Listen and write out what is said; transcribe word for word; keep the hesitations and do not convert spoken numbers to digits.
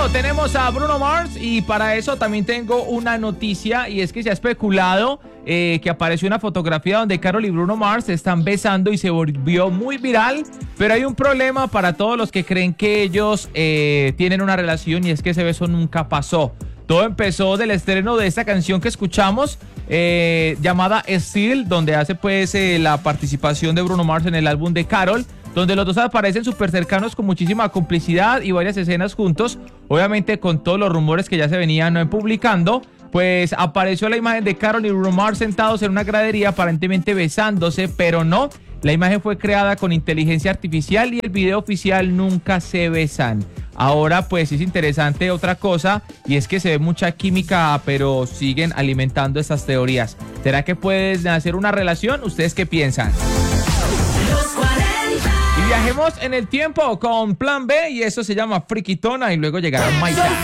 Bueno, tenemos a Bruno Mars y para eso también tengo una noticia y es que se ha especulado eh, que apareció una fotografía donde Karol y Bruno Mars se están besando y se volvió muy viral, pero hay un problema para todos los que creen que ellos eh, tienen una relación y es que ese beso nunca pasó. Todo empezó del estreno de esta canción que escuchamos eh, llamada Still, donde hace pues eh, la participación de Bruno Mars en el álbum de Karol, donde los dos aparecen súper cercanos con muchísima complicidad y varias escenas juntos. Obviamente con todos los rumores que ya se venían eh, publicando, pues apareció la imagen de Karol y Bruno Mars sentados en una gradería aparentemente besándose, pero no, la imagen fue creada con inteligencia artificial y el video oficial nunca se besan. Ahora pues es interesante otra cosa y es que se ve mucha química, pero siguen alimentando estas teorías. ¿Será que puede nacer una relación? ¿Ustedes qué piensan? Y viajemos en el tiempo con Plan B y eso se llama Friquitona y luego llegará My Dad.